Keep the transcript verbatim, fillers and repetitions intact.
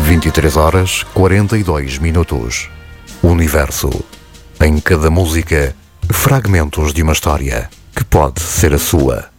vinte e três horas, quarenta e dois minutos. Universo. Em cada música, fragmentos de uma história que pode ser a sua.